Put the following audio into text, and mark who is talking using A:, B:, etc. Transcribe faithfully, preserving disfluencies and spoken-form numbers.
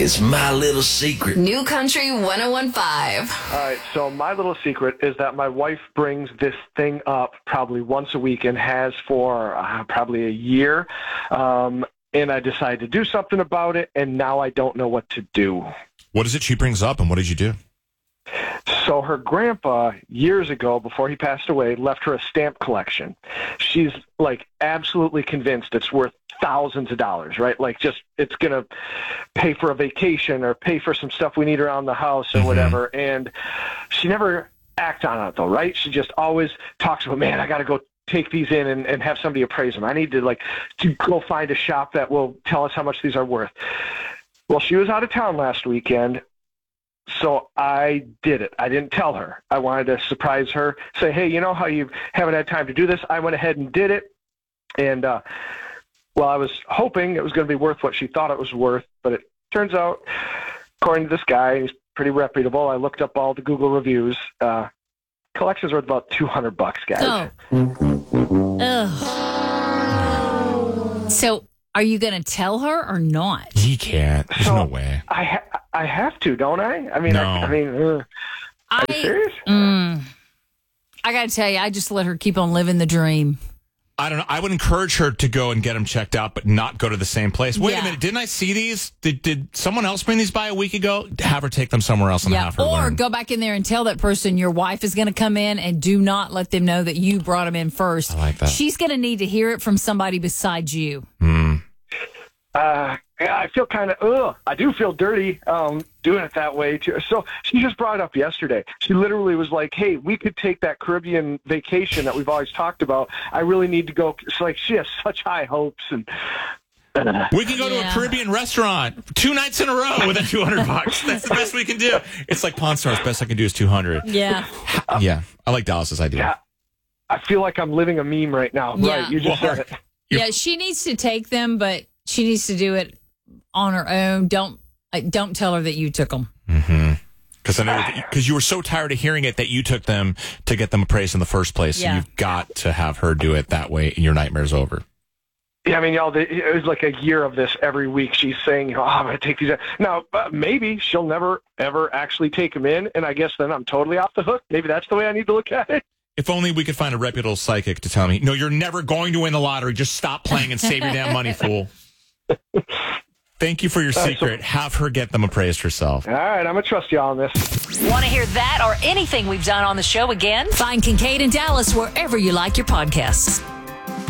A: It's my little secret.
B: New Country one oh one point five.
C: All right, so my little secret is that my wife brings this thing up probably once a week and has for uh, probably a year. Um, and I decided to do something about it, and now I don't know what to do.
D: What is it she brings up, and what did you do?
C: So her grandpa, years ago, before he passed away, left her a stamp collection. She's, like, absolutely convinced it's worth thousands of dollars, right? Like, just it's going to pay for a vacation or pay for some stuff we need around the house or mm-hmm. whatever. And she never acts on it, though, right? She just always talks about, man, I got to go take these in and, and have somebody appraise them. I need to, like, to go find a shop that will tell us how much these are worth. Well, she was out of town last weekend. So I did it. I didn't tell her. I wanted to surprise her, say, hey, you know how you haven't had time to do this? I went ahead and did it. And, uh, well, I was hoping it was going to be worth what she thought it was worth. But it turns out, according to this guy, he's pretty reputable. I looked up all the Google reviews. Uh, collection's worth about two hundred bucks, guys.
E: Oh. Ugh. So are you going to tell her or not?
D: He can't. There's
C: so
D: no way.
C: I ha- I have to, don't I? I mean,
D: no.
C: I, I mean, uh, are you serious?
E: Mm, I got to tell you, I just let her keep on living the dream.
D: I don't know. I would encourage her to go and get them checked out, but not go to the same place. Wait
E: yeah.
D: a minute. Didn't I see these? Did did someone else bring these by a week ago? Have her take them somewhere else and
E: yeah.
D: have her
E: Or
D: learn.
E: go back in there and tell that person your wife is going to come in, and do not let them know that you brought them in first.
D: I like that.
E: She's going to need to hear it from somebody besides you.
D: Hmm.
C: Uh, yeah, I feel kind of, ugh, I do feel dirty um, doing it that way, too. So she just brought it up yesterday. She literally was like, hey, we could take that Caribbean vacation that we've always talked about. I really need to go. It's like she has such high hopes. And uh,
D: we can go
E: yeah.
D: to a Caribbean restaurant two nights in a row with a two hundred bucks. That's the best we can do. It's like Pawn Stars. Best I can do is two hundred.
E: Yeah.
D: Yeah. I like Dallas's idea.
C: Yeah. I feel like I'm living a meme right now.
E: Yeah.
C: Right. You just
D: Well,
C: said it.
E: Yeah, she needs to take them, but she needs to do it on her own. Don't like, don't tell her that you took them.
D: Mm-hmm. Because I know because you were so tired of hearing it that you took them to get them appraised in the first place.
E: Yeah.
D: So you've got to have her do it that way, and your nightmare's over.
C: Yeah, I mean, y'all, it was like a year of this every week. She's saying, you know, oh, I'm going to take these. Now, uh, maybe she'll never, ever actually take them in, and I guess then I'm totally off the hook. Maybe that's the way I need to look at it.
D: If only we could find a reputable psychic to tell me, no, you're never going to win the lottery. Just stop playing and save your damn money, fool. Thank you for your secret. Uh, so, have her get them appraised herself.
C: All right, I'm going to trust y'all on this.
B: Want to hear that or anything we've done on the show again?
E: Find Kincaid and Dallas wherever you like your podcasts.